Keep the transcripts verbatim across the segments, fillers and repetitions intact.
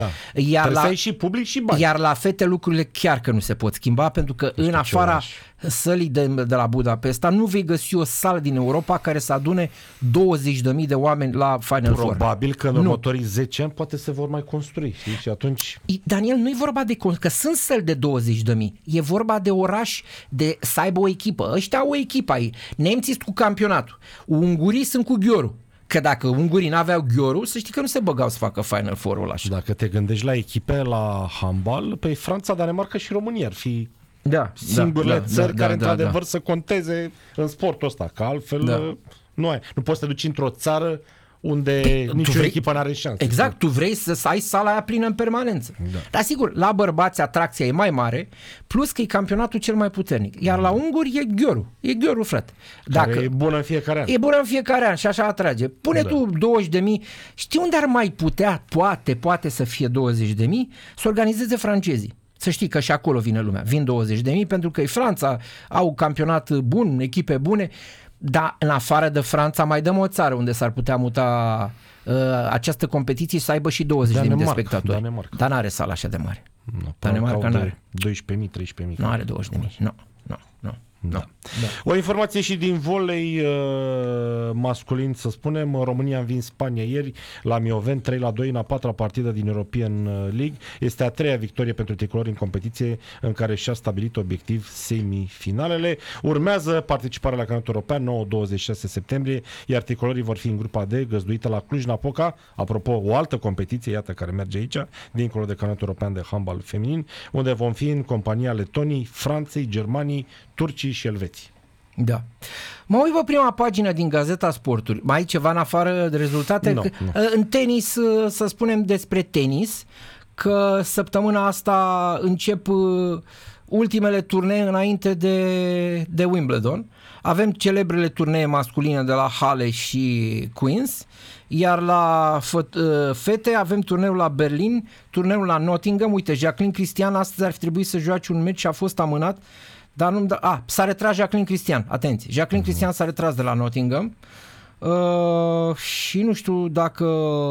Da. Iar Trebuie la, să ai și public și bani. Iar la fete lucrurile chiar că nu se pot schimba, pentru că în afara sălii de, de la Budapesta nu vei găsi o sală din Europa care să adune douăzeci de mii de oameni la Final Four. Probabil că în următorii zece ani poate se vor mai construi, știi? Și atunci... Daniel, nu e vorba de că sunt săli de douăzeci de mii, e vorba de oraș, de să aibă o echipă. Ăștia au o echipă aici. Nemții sunt cu campionatul, ungurii sunt cu ghiorul. Că dacă ungurii n-aveau ghiorul, să știi că nu se băgau să facă Final Four-ul așa. Dacă te gândești la echipe, la handbal, pe Franța, Danemarca și România ar fi da, singurele da, țări da, care da, într-adevăr da. să conteze în sportul ăsta, că altfel da. nu ai. Nu poți să te duci într-o țară unde nicio vrei, echipă n-are șansă. Exact, tu vrei să, să ai sala aia plină în permanență. Da. Dar sigur, la bărbați atracția e mai mare, plus că e campionatul cel mai puternic. Iar la unguri e ghiorul. E ghiorul, frate. Dacă care e bună în fiecare an. E bună în fiecare an și așa atrage. Pune da. tu douăzeci de mii. Știi unde ar mai putea, poate, poate să fie douăzeci de mii? Să organizeze francezii. Să știi că și acolo vine lumea. Vin douăzeci de mii pentru că e Franța, au campionat bun, echipe bune. Dar în afară de Franța mai dăm o țară unde s-ar putea muta uh, această competiție să aibă și douăzeci de mii de spectatori. Danemarca. Dar n-are sală așa de mare. No, Danemarca n-are. doisprezece mii, treisprezece mii. Nu are douăzeci de mii. Nu, nu, nu. Da. Da. O informație și din volei uh, masculin, să spunem. România a învins Spania ieri la Mioven trei la doi în a patra partidă din European League. Este a treia victorie pentru tricolori în competiție în care și-a stabilit obiectiv semifinalele. Urmează participarea la campionatul european nouă douăzeci și șase septembrie, iar tricolorii vor fi în grupa D, găzduită la Cluj-Napoca. Apropo, o altă competiție, iată, care merge aici, dincolo de campionatul european de handbal feminin, unde vom fi în compania Letoniei, Franței, Germaniei, Turcii și Elveții. Da. Mă uit pe prima pagină din Gazeta Sporturi. Mai ai ceva în afară de rezultate? No, că, no. În tenis, să spunem despre tenis, că săptămâna asta încep ultimele turnee înainte de, de Wimbledon. Avem celebrele turnee masculine de la Halle și Queens, iar la fete avem turneul la Berlin, turneul la Nottingham. Uite, Jacqueline Cristian astăzi ar fi trebuit să joace un meci și a fost amânat. Dar nu, a, s-a retras Jacqueline Cristian, atenție, Jacqueline uh-huh. Cristian s-a retras de la Nottingham uh, și nu știu dacă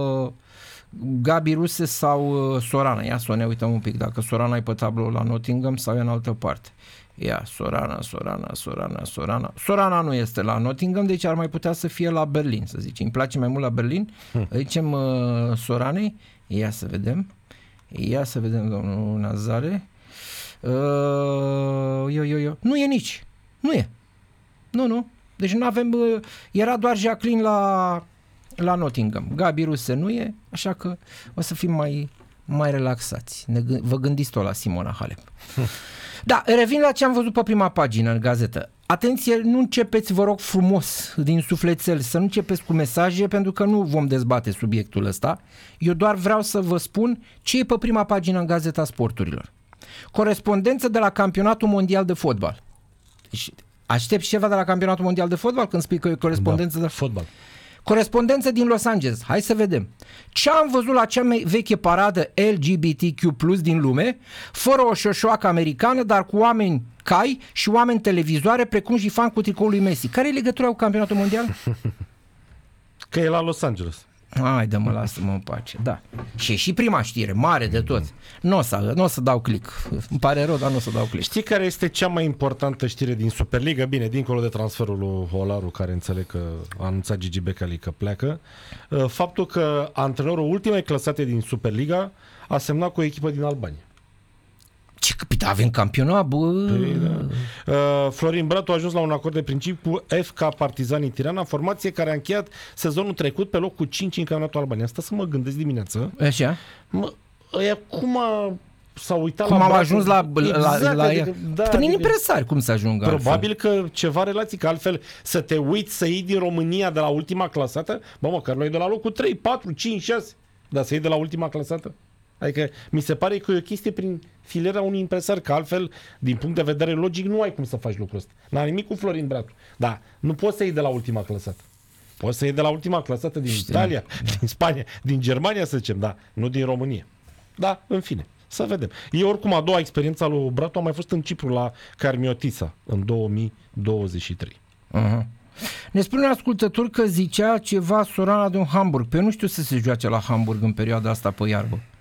Gabi Ruse sau uh, Sorana, ia să ne uităm un pic, dacă Sorana e pe tablou la Nottingham sau e în altă parte. Ia, Sorana, Sorana, Sorana, Sorana. Sorana nu este la Nottingham, deci ar mai putea să fie la Berlin, să zicem. Îmi place mai mult la Berlin. Hmm. Zicem uh, Soranei. Ia să vedem. Ia să vedem, domnul Nazare. Uh, eu, eu, eu. Nu e nici. Nu e. Nu, nu. Deci nu avem... Uh, era doar Jacqueline la, la Nottingham. Gabi Ruse nu e, așa că o să fim mai, mai relaxați. Ne, vă gândiți tot la Simona Halep. Da, revin la ce am văzut pe prima pagină în gazetă. Atenție, nu începeți, vă rog frumos, din sufletel, să nu începeți cu mesaje, pentru că nu vom dezbate subiectul ăsta. Eu doar vreau să vă spun ce e pe prima pagină în Gazeta Sporturilor. Corespondență de la Campionatul Mondial de Fotbal. Deci, aștept ceva de la Campionatul Mondial de Fotbal când spui că e corespondență da, de fotbal. Corespondență din Los Angeles. Hai să vedem. Ce am văzut la cea mai veche paradă L G B T Q plus din lume, fără o șoșoacă americană, dar cu oameni cai și oameni televizoare, precum și fan cu tricoul lui Messi. Care e legătura cu Campionatul Mondial? Că e la Los Angeles. Hai, dă-mă, lasă-mă în pace. Da. Și și prima știre, mare de tot. Nu o să, n-o să dau click. Îmi pare rău, dar nu o să dau click. Știi care este cea mai importantă știre din Superliga? Bine, dincolo de transferul lui Olaru, care înțeleg că a anunțat Gigi Becali că pleacă. Faptul că antrenorul ultimei clasate din Superliga a semnat cu o echipă din Albania. Ce capitan, avem campionat, bă! Păi, da. uh, Florin Bratu a ajuns la un acord de principiu cu F K Partizani Tirana, formație care a încheiat sezonul trecut pe locul cinci în campionatul Albania. Asta să mă gândesc dimineață. Așa? Mă, ăia cum a, s-au uitat cum la am Bratu? ajuns la... Exact, la, la adică, da, prin adică, impresari, cum să ajungă probabil altfel? că ceva relații, că altfel să te uiți să iei din România de la ultima clasată, bă mă, că noi de la locul trei, patru, cinci, șase, dar să iei de la ultima clasată? Adică mi se pare că e o chestie prin filera unui impresar, că altfel, din punct de vedere logic, nu ai cum să faci lucrul ăsta. N-am nimic cu Florin Bratu. Dar nu poți să iei de la ultima clasată. Poți să iei de la ultima clasată din Știu. Italia, din Spania, din Germania, să zicem, da, nu din România. Da, în fine, să vedem. E oricum a doua experiență a lui Bratu, a mai fost în Cipru la Carmiotisa în două mii douăzeci și trei. Uh-huh. Ne spune un ascultător că zicea ceva Sorana de un Hamburg. Pe eu nu știu să se joace la Hamburg în perioada asta pe iarbă.